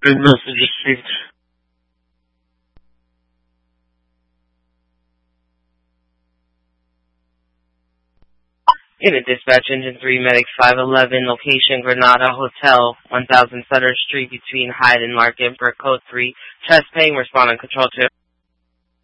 Good message received. Unit Dispatch Engine 3 Medic 511, location Granada Hotel, 1000 Sutter Street between Hyde and Market, for code 3. Chest pain, respond on control to